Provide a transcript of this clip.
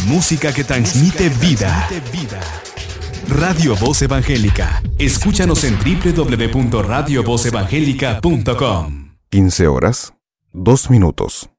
Música que transmite vida. Radio Voz Evangélica. Escúchanos en www.radiovozevangelica.com. 15 horas, 2 minutos.